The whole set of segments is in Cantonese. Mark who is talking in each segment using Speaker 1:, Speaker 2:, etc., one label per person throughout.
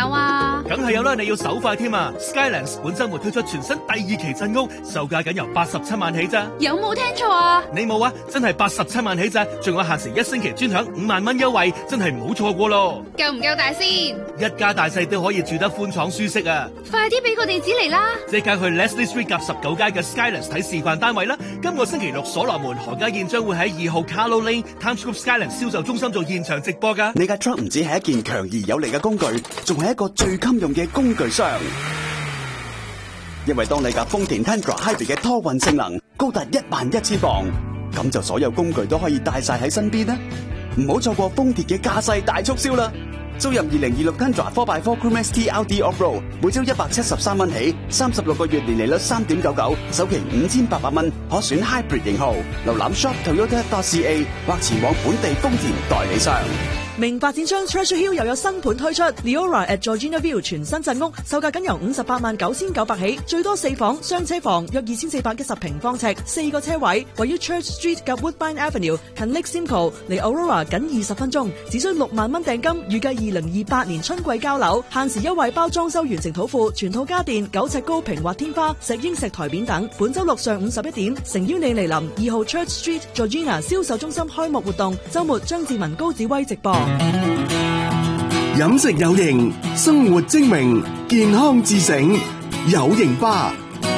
Speaker 1: 有啊？
Speaker 2: 梗係有啦，你要手快添啊 ！Skylands 本週末推出全新第2期鎮屋，售價僅由87萬起咋？
Speaker 1: 有冇聽錯啊？
Speaker 2: 你冇啊？真係87萬起咋？仲有限時1星期專享5萬蚊優惠，真係唔好錯過咯！
Speaker 1: 夠唔夠大先？
Speaker 2: 一家大細都可以住得寬敞舒適啊！
Speaker 1: 快啲俾個地址嚟啦！
Speaker 2: 即刻去 Leslie Street 夾19街嘅 Skylands 睇示範單位啦！今個星期6所羅門何家燕將會喺2號 Carlo Lane Times Square Skylands 銷售中心做現場直播噶。
Speaker 3: 你架 truck 唔止係一件強而有力嘅工具，仲係一個最襟用嘅工具箱。因為當你架豐田 Tundra Hybrid 嘅拖運性能高達11000磅，咁就所有工具都可以帶晒喺身邊啦。唔好錯過豐田嘅駕駛大促銷啦！租入2026 Tundra 4x4 Crew ST LD Off-Road， 每周173蚊起，36個月年利率3.99%，首期5800蚊，可選 Hybrid 型號。瀏覽 shop.toyota.ca 或前往本地豐田代理商。
Speaker 4: 明發展商 Treasure Hill 又有新盤推出 Leora at Georgina View 全新鎮屋，售價僅由589900起，最多4房雙車房，約2410平方尺，4個車位，位於 Church Street 及 Woodbine Avenue， 近 Lake Simcoe， 離 Aurora 僅20分鐘，只需6萬蚊訂金，預計2028年春季交樓，限時優惠包裝修完成土庫，全套家電9尺高平滑天花、石英石台面等。本周六上午11點，誠邀你嚟臨2號 Church Street Georgina 銷售中心開幕活動，周末張志文高子威直播。
Speaker 5: 飲食有型，生活精明，健康自省，有型吧。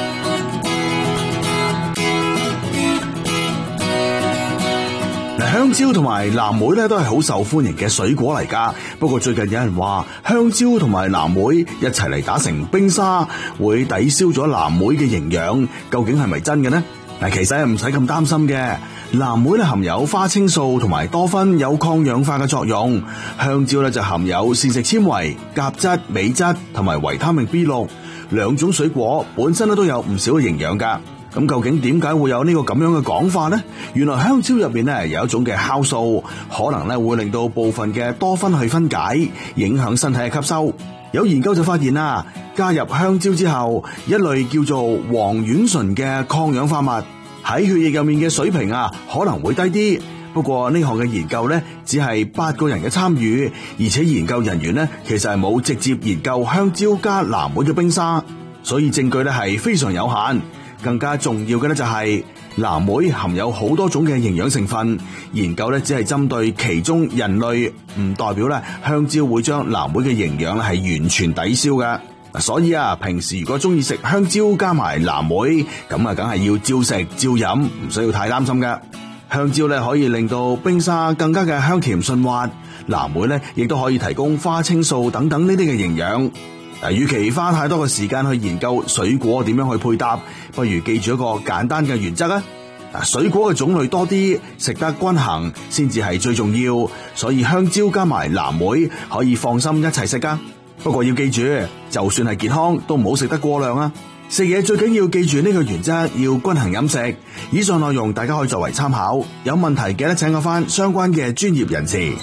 Speaker 5: 香蕉同埋藍莓咧都係好受歡迎嘅水果嚟噶，不過最近有人話香蕉同埋藍莓一齊嚟打成冰沙，會抵消咗藍莓嘅營養，究竟係咪真嘅呢？嗱，其實唔使咁擔心嘅。藍莓咧含有花青素同埋多酚，有抗氧化嘅作用；香蕉咧就含有膳食纖維、鉀質、鎂質同埋維他命 B6， 兩種水果本身咧都有唔少嘅營養噶。咁究竟點解會有呢個咁樣嘅講法呢？原來香蕉入邊咧有一種嘅酵素，可能咧會令到部分嘅多酚去分解，影響身體嘅吸收。有研究就發現啦，加入香蕉之後，一類叫做黃烷醇嘅抗氧化物喺血液入面嘅水平可能會低啲。不過呢項嘅研究呢，只係8個人嘅參與，而且研究人員呢，其實係冇直接研究香蕉加藍莓嘅冰沙，所以證據呢係非常有限。更加重要嘅呢，就係藍莓含有好多種嘅營養成分，研究呢只係針對其中人類，唔代表呢香蕉會將藍莓嘅營養係完全抵消嘅。所以平時如果中意食香蕉加埋藍莓，咁梗係要照食照飲，唔需要太擔心嘅。香蕉咧可以令到冰沙更加嘅香甜順滑，藍莓咧亦都可以提供花青素等等呢啲嘅營養。與其花太多嘅時間去研究水果點樣去配搭，不如記住一個簡單嘅原則啊！水果嘅種類多啲，食得均衡先至係最重要。所以香蕉加埋藍莓可以放心一齊食噶。不過要記住，就算係健康都唔好食得過量啊！食嘢最緊要記住呢個原則，要均衡飲食。以上內容大家可以作為參考，有問題記得請我翻相關嘅專業人士。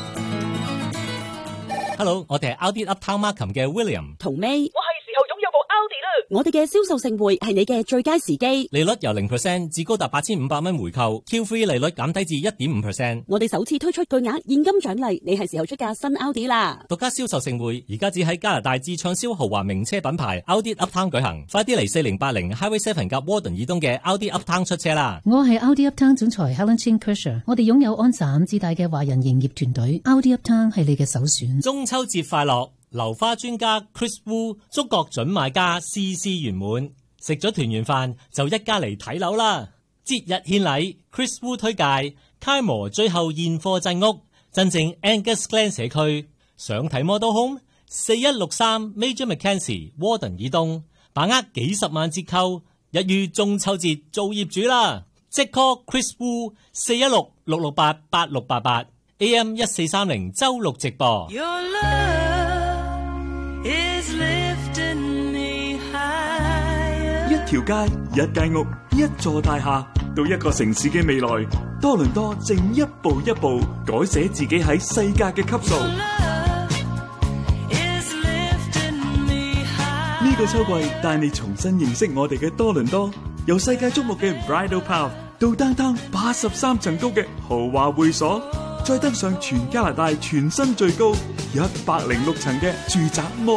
Speaker 6: Hello， 我哋係 Audi Uptown Markham 嘅 William
Speaker 7: 同 May。我哋嘅銷售盛會係你嘅最佳時機，
Speaker 6: 利率由 0% 至高達8500蚊回購 ，Q3 利率減低至 1.5%。
Speaker 7: 我哋首次推出巨額現金獎勵，你係時候出架新 Audi 啦！
Speaker 6: 獨家銷售盛會而家只喺加拿大至暢銷豪華名車品牌 Audi Uptown 舉行，快啲嚟4080 Highway 7及 Warden 以東嘅 Audi Uptown 出車啦！
Speaker 8: 我係 Audi Uptown 總裁 Helen Chin Kersher， 我哋擁有安省至大嘅華人營業團隊 ，Audi Uptown 係你嘅首選。
Speaker 6: 中秋節快樂！流花專家 Chris Wu 祝各準買家事事圓滿，食咗團圓飯就一家嚟睇樓啦！節日獻禮 Chris Wu 推介 Kaimor 最後現貨鎮屋，真正 Angus Glen 社區，想睇 Model Home 4163 Major Mackenzie Warden 以東，把握幾十萬折扣，一於中秋節做業主啦！即 call Chris Wu 416-668-8688 AM 1430周六直播。
Speaker 9: 一條街，一間屋，一座大廈，到一個城市嘅未來，多倫多正一步一步改寫自己喺世界嘅級數。呢個秋季帶你重新認識我哋嘅多倫多，由世界矚目嘅 Bridal Path 到downtown83層高嘅豪華會所，再登上全加拿大全新最高106層嘅住宅